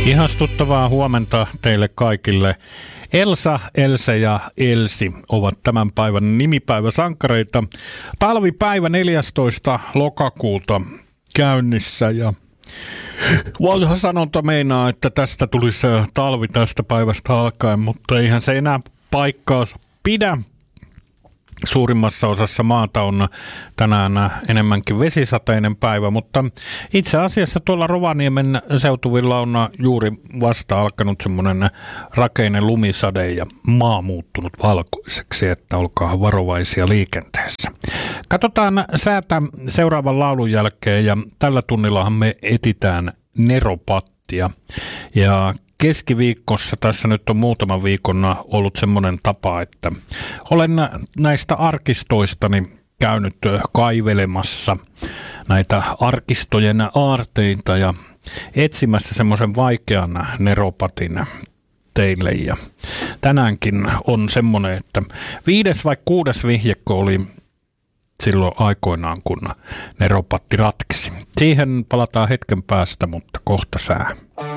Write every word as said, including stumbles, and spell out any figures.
Ihastuttavaa huomenta teille kaikille. Elsa, Else ja Elsi ovat tämän päivän nimipäiväsankareita. Talvipäivä neljästoista lokakuuta käynnissä ja vanha sanonta meinaa, että tästä tulisi talvi tästä päivästä alkaen, mutta eihän se enää paikkaansa pidä. Suurimmassa osassa maata on tänään enemmänkin vesisateinen päivä, mutta itse asiassa tuolla Rovaniemen seutuvilla on juuri vasta alkanut semmoinen rakeinen lumisade ja maa muuttunut valkoiseksi, että olkaa varovaisia liikenteessä. Katsotaan säätä seuraavan laulun jälkeen ja tällä tunnillahan me etitään neropattia ja keskiviikossa tässä nyt on muutaman viikon ollut semmoinen tapa, että olen näistä arkistoistani käynyt kaivelemassa näitä arkistojen aarteita ja etsimässä semmoisen vaikean neropatin teille. Ja tänäänkin on semmoinen, että viides vai kuudes vihjekko oli silloin aikoinaan, kun neropatti ratkesi. Siihen palataan hetken päästä, mutta kohta sää.